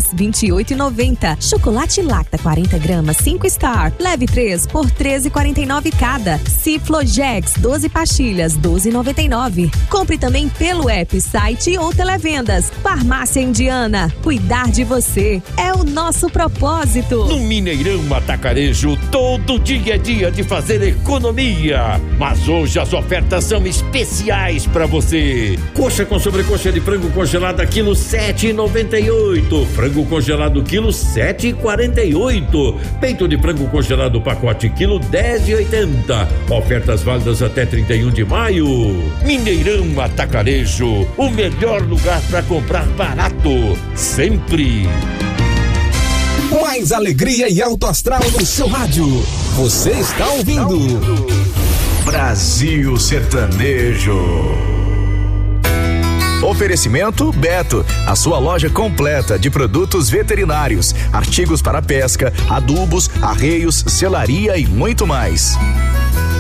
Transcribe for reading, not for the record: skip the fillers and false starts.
quilos, R$28,90. Chocolate Lacta 40 gramas 5 Star, leve 3 por R$13,49 cada. Ciflogex 12 pastilhas, R$12,99. Compre também pelo app, site ou televendas. Farmácia Indiana, cuidar de você é o nosso propósito. No Mineirão Atacarejo, todo dia é dia de fazer economia. Mas hoje as ofertas são especiais para você. Coxa com sobrecoxa de frango congelada quilo 7,98. Frango congelado quilo 7,48. Peito de frango congelado pacote quilo 10,80. Ofertas válidas até 31 de maio. Mineirão Atacarejo, o melhor lugar para comprar barato, sempre. Mais alegria e alto astral no seu rádio. Você está ouvindo Brasil Sertanejo. Oferecimento Beto, a sua loja completa de produtos veterinários, artigos para pesca, adubos, arreios, selaria e muito mais.